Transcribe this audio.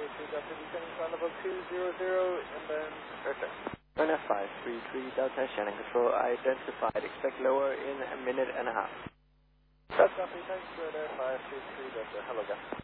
533 Delta, descending on level 200, and then return. Runner 533 Delta, Shannon Control identified. Expect lower in a minute and a half. That's copy, thanks, Radar 533 Delta, hello guys.